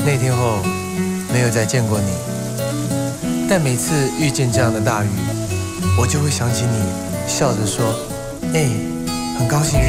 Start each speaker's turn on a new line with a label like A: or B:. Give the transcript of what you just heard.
A: 那天后没有再见过你，但每次遇见这样的大雨，我就会想起你，笑着说：“很高兴。”